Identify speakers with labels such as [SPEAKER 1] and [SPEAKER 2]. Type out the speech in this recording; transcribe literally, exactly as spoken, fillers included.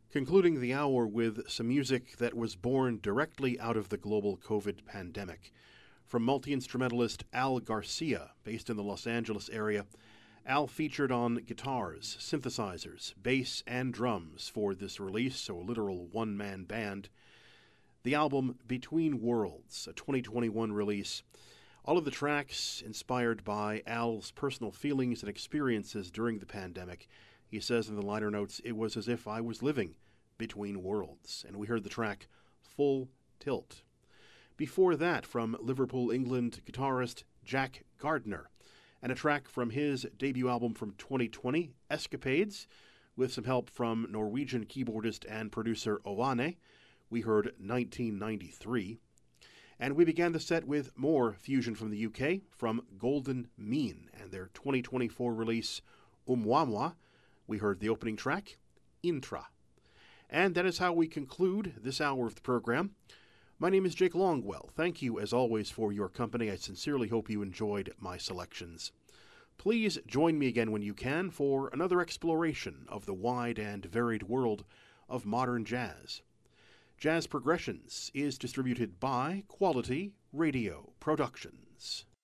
[SPEAKER 1] Concluding the hour with some music that was born directly out of the global COVID pandemic. From multi-instrumentalist Al Garcia, based in the Los Angeles area, Al featured on guitars, synthesizers, bass, and drums for this release, so a literal one-man band. The album Between Worlds, a twenty twenty-one release. All of the tracks inspired by Al's personal feelings and experiences during the pandemic. He says in the liner notes, "It was as if I was living between worlds." And we heard the track Full Tilt. Before that, from Liverpool, England, guitarist Jack Gardner, and a track from his debut album from twenty twenty, Escapades, with some help from Norwegian keyboardist and producer Ovane. We heard nineteen ninety-three. And we began the set with more fusion from the U K, from Golden Mean and their twenty twenty-four release Umwamwa. We heard the opening track, Intra. And that is how we conclude this hour of the program. My name is Jake Longwell. Thank you, as always, for your company. I sincerely hope you enjoyed my selections. Please join me again when you can for another exploration of the wide and varied world of modern jazz. Jazz Progressions is distributed by Quality Radio Productions.